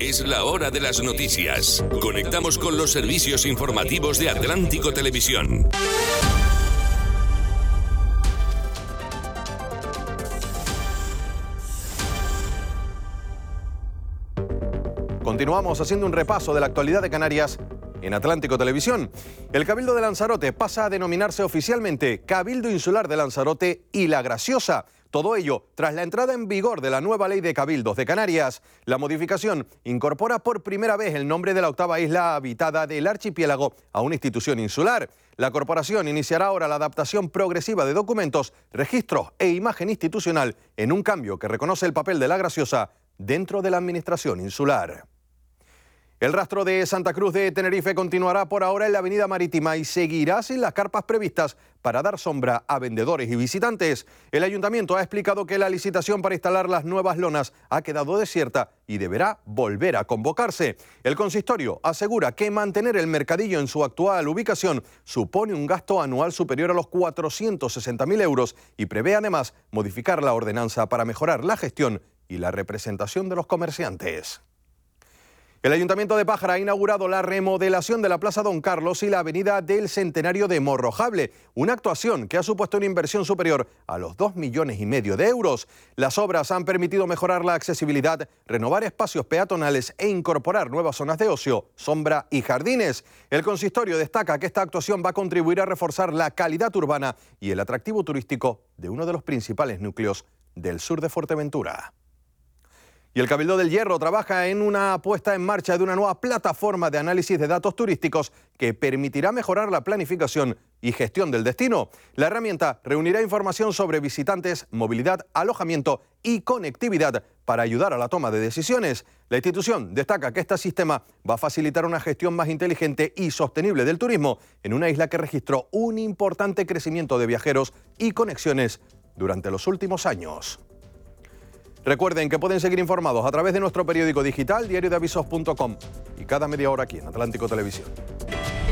Es la hora de las noticias. Conectamos con los servicios informativos de Atlántico Televisión. Continuamos haciendo un repaso de la actualidad de Canarias en Atlántico Televisión. El Cabildo de Lanzarote pasa a denominarse oficialmente Cabildo Insular de Lanzarote y La Graciosa. Todo ello tras la entrada en vigor de la nueva Ley de Cabildos de Canarias. La modificación incorpora por primera vez el nombre de la octava isla habitada del archipiélago a una institución insular. La corporación iniciará ahora la adaptación progresiva de documentos, registros e imagen institucional en un cambio que reconoce el papel de La Graciosa dentro de la administración insular. El rastro de Santa Cruz de Tenerife continuará por ahora en la avenida Marítima y seguirá sin las carpas previstas para dar sombra a vendedores y visitantes. El ayuntamiento ha explicado que la licitación para instalar las nuevas lonas ha quedado desierta y deberá volver a convocarse. El consistorio asegura que mantener el mercadillo en su actual ubicación supone un gasto anual superior a los 460.000 euros y prevé además modificar la ordenanza para mejorar la gestión y la representación de los comerciantes. El Ayuntamiento de Pájara ha inaugurado la remodelación de la Plaza Don Carlos y la Avenida del Centenario de Morrojable, una actuación que ha supuesto una inversión superior a los 2,5 millones de euros. Las obras han permitido mejorar la accesibilidad, renovar espacios peatonales e incorporar nuevas zonas de ocio, sombra y jardines. El consistorio destaca que esta actuación va a contribuir a reforzar la calidad urbana y el atractivo turístico de uno de los principales núcleos del sur de Fuerteventura. Y el Cabildo del Hierro trabaja en una puesta en marcha de una nueva plataforma de análisis de datos turísticos que permitirá mejorar la planificación y gestión del destino. La herramienta reunirá información sobre visitantes, movilidad, alojamiento y conectividad para ayudar a la toma de decisiones. La institución destaca que este sistema va a facilitar una gestión más inteligente y sostenible del turismo en una isla que registró un importante crecimiento de viajeros y conexiones durante los últimos años. Recuerden que pueden seguir informados a través de nuestro periódico digital diariodeavisos.com y cada media hora aquí en Atlántico Televisión.